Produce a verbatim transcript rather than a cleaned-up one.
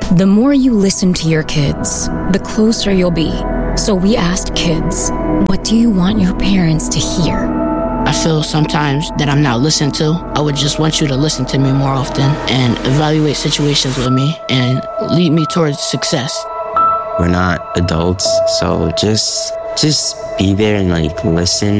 The more you listen to your kids, the closer you'll be. So we asked kids, what do you want your parents to hear? I feel sometimes that I'm not listened to. I would just want you to listen to me more often and evaluate situations with me and lead me towards success. We're not adults, so just just be there and like listen.